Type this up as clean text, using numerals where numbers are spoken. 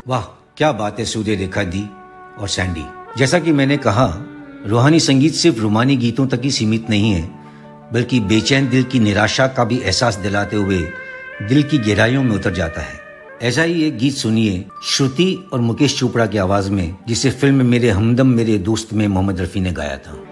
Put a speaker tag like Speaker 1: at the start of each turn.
Speaker 1: वाह, क्या बात है सूर्य रेखा दी और सैंडी। जैसा कि मैंने कहा, रूहानी संगीत सिर्फ रूमानी गीतों तक ही सीमित नहीं है, बल्कि बेचैन दिल की निराशा का भी एहसास दिलाते हुए दिल की गहराइयों में उतर जाता है। ऐसा ही एक गीत सुनिए श्रुति और मुकेश चोपड़ा की आवाज में, जिसे फिल्म मेरे हमदम मेरे दोस्त में मोहम्मद रफी ने गाया था।